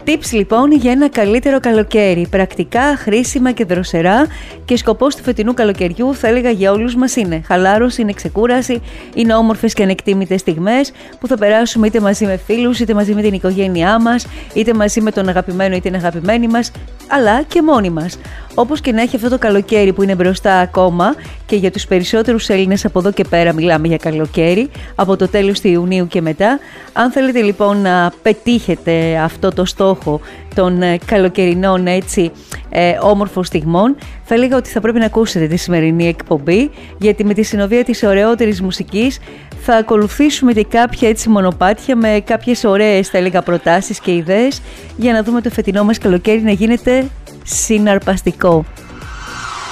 Tips λοιπόν για ένα καλύτερο καλοκαίρι. Πρακτικά, χρήσιμα και δροσερά, και σκοπός του φετινού καλοκαιριού θα έλεγα για όλους μας είναι χαλάρωση, είναι ξεκούραση, είναι όμορφες και ανεκτήμητες στιγμές που θα περάσουμε είτε μαζί με φίλους, είτε μαζί με την οικογένειά μας, είτε μαζί με τον αγαπημένο ή την αγαπημένη μας, αλλά και μόνοι μας. Όπως και να έχει αυτό το καλοκαίρι που είναι μπροστά ακόμα, και για τους περισσότερους Έλληνες από εδώ και πέρα μιλάμε για καλοκαίρι, από το τέλος του Ιουνίου και μετά. Αν θέλετε λοιπόν να πετύχετε αυτό το στόχο των καλοκαιρινών όμορφων στιγμών, θα έλεγα ότι θα πρέπει να ακούσετε τη σημερινή εκπομπή, γιατί με τη συνοδεία της ωραιότερης μουσικής θα ακολουθήσουμε και κάποια μονοπάτια με κάποιες ωραίες, θα έλεγα, προτάσεις και ιδέες για να δούμε το φετινό μας καλοκαίρι να γίνεται συναρπαστικό.